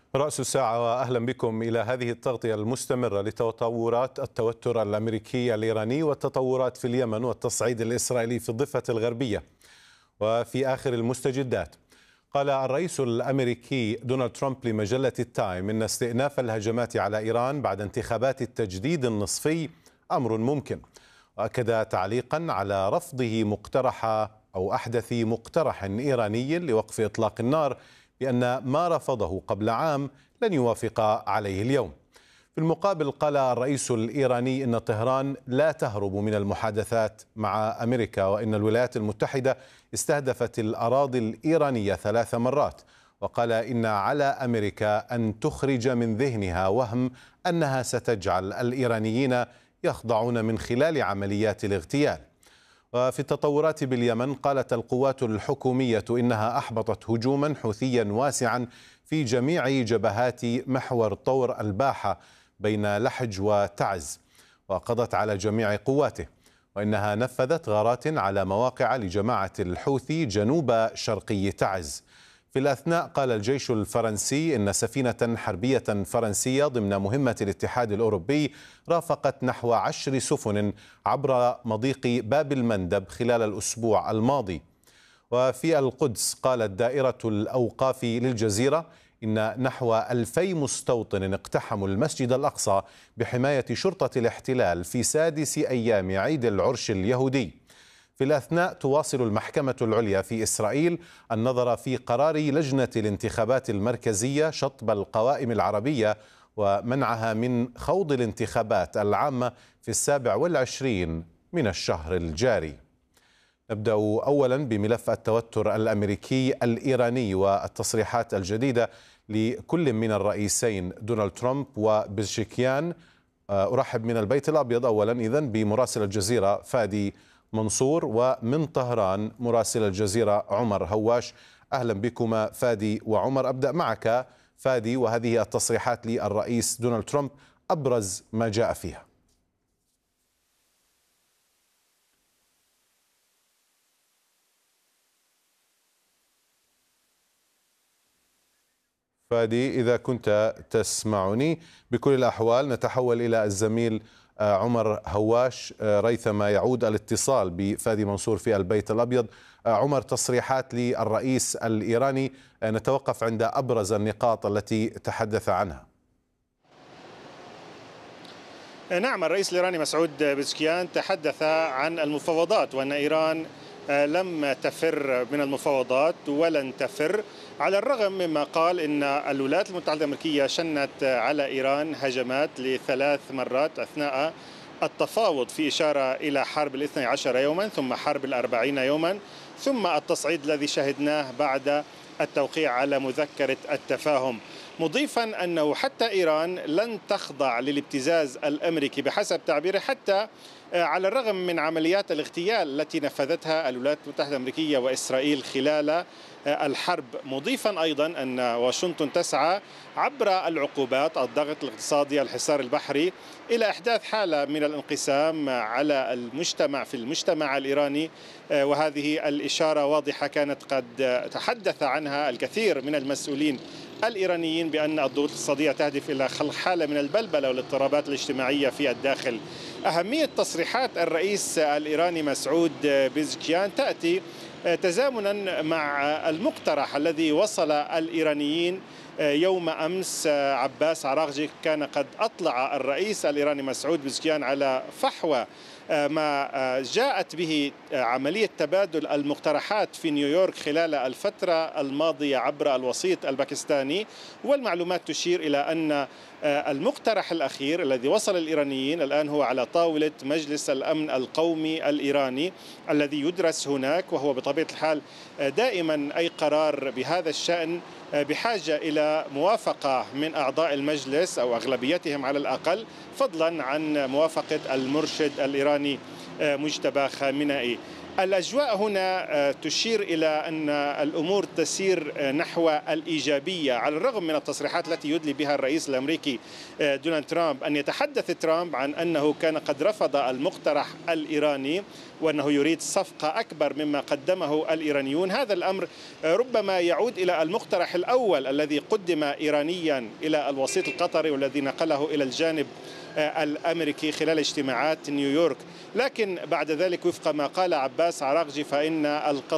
رأس الساعة وأهلا بكم إلى هذه التغطية المستمرة لتطورات التوتر الأمريكي الإيراني والتطورات في اليمن والتصعيد الإسرائيلي في الضفة الغربية. وفي آخر المستجدات، قال الرئيس الأمريكي دونالد ترامب لمجلة التايم إن استئناف الهجمات على إيران بعد انتخابات التجديد النصفي أمر ممكن، وأكد تعليقا على رفضه أحدث مقترح إيراني لوقف إطلاق النار بأن ما رفضه قبل عام لن يوافق عليه اليوم. في المقابل، قال الرئيس الإيراني إن طهران لا تهرب من المحادثات مع أمريكا، وإن الولايات المتحدة استهدفت الأراضي الإيرانية 3 مرات، وقال إن على أمريكا أن تخرج من ذهنها وهم أنها ستجعل الإيرانيين يخضعون من خلال عمليات الاغتيال. وفي التطورات باليمن، قالت القوات الحكومية إنها أحبطت هجوما حوثيا واسعا في جميع جبهات محور طور الباحة بين لحج وتعز، وقضت على جميع قواته، وإنها نفذت غارات على مواقع لجماعة الحوثي جنوب شرقي تعز. في الأثناء، قال الجيش الفرنسي إن سفينة حربية فرنسية ضمن مهمة الاتحاد الأوروبي رافقت نحو 10 سفن عبر مضيق باب المندب خلال الأسبوع الماضي. وفي القدس، قالت دائرة الأوقاف للجزيرة إن نحو 2000 مستوطن اقتحموا المسجد الأقصى بحماية شرطة الاحتلال في 6 أيام عيد العرش اليهودي. في الأثناء، تواصل المحكمة العليا في إسرائيل النظر في قرار لجنة الانتخابات المركزية شطب القوائم العربية ومنعها من خوض الانتخابات العامة في 27 من الشهر الجاري. نبدأ أولا بملف التوتر الأمريكي الإيراني والتصريحات الجديدة لكل من الرئيسين دونالد ترامب وبزشكيان. أرحب من البيت الأبيض أولا بمراسل الجزيرة فادي منصور، ومن طهران مراسل الجزيرة عمر هواش. أهلا بكما فادي وعمر. أبدأ معك فادي، وهذه التصريحات للرئيس دونالد ترامب أبرز ما جاء فيها. فادي، إذا كنت تسمعني، بكل الأحوال نتحول إلى الزميل عمر هواش ريثما يعود الاتصال بفادي منصور في البيت الأبيض. عمر، تصريحات للرئيس الإيراني، نتوقف عند أبرز النقاط التي تحدث عنها. نعم، الرئيس الإيراني مسعود بزشكيان تحدث عن المفاوضات، وأن إيران لم تفر من المفاوضات ولن تفر، على الرغم مما قال إن الولايات المتحدة الأمريكية شنت على إيران هجمات ل3 مرات أثناء التفاوض، في إشارة إلى حرب 12 يوما ثم حرب 40 يوما ثم التصعيد الذي شهدناه بعد التوقيع على مذكرة التفاهم، مضيفا أنه حتى إيران لن تخضع للابتزاز الأمريكي بحسب تعبيره، حتى على الرغم من عمليات الاغتيال التي نفذتها الولايات المتحدة الأمريكية وإسرائيل خلال الحرب، مضيفا أيضا أن واشنطن تسعى عبر العقوبات، الضغط الاقتصادي، الحصار البحري، إلى إحداث حالة من الانقسام على المجتمع الإيراني. وهذه الإشارة واضحة كانت قد تحدث عنها الكثير من المسؤولين الإيرانيين، بأن الضغوط الاقتصادية تهدف إلى خلق حالة من البلبلة والاضطرابات الاجتماعية في الداخل. أهمية تصريحات الرئيس الإيراني مسعود بزشكيان تأتي تزامنا مع المقترح الذي وصل الإيرانيين يوم أمس. عباس عراقجي كان قد أطلع الرئيس الإيراني مسعود بزشكيان على فحوى ما جاءت به عملية تبادل المقترحات في نيويورك خلال الفترة الماضية عبر الوسيط الباكستاني، والمعلومات تشير إلى أن المقترح الأخير الذي وصل الإيرانيين الآن هو على طاولة مجلس الأمن القومي الإيراني الذي يدرس هناك، وهو بطبيعة الحال دائما أي قرار بهذا الشأن بحاجة إلى موافقة من أعضاء المجلس أو أغلبيتهم على الأقل، فضلا عن موافقة المرشد الإيراني مجتبى خامنئي. الأجواء هنا تشير إلى أن الأمور تسير نحو الإيجابية، على الرغم من التصريحات التي يدلي بها الرئيس الأمريكي دونالد ترامب، أن يتحدث ترامب عن أنه كان قد رفض المقترح الإيراني وأنه يريد صفقة أكبر مما قدمه الإيرانيون. هذا الأمر ربما يعود إلى المقترح الأول الذي قدم إيرانيا إلى الوسيط القطري والذي نقله إلى الجانب الأمريكي خلال اجتماعات نيويورك، لكن بعد ذلك وفق ما قال عباس عراقجي فإن القطر